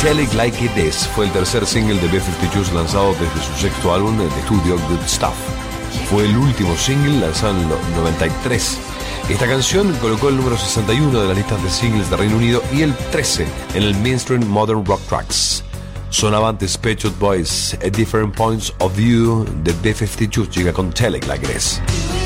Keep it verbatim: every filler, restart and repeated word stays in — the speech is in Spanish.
Tell It Like It Is fue el tercer single de B cincuenta y dos lanzado desde su sexto álbum de estudio Good Stuff. Fue el último single lanzado en el noventa y tres. Esta canción colocó el número sesenta y uno de las listas de singles de Reino Unido y el trece en el Mainstream Modern Rock Tracks. Sonaba antes Pet Shop Boys, A Different Points of View de B cincuenta y dos llega con Tell It Like It Is.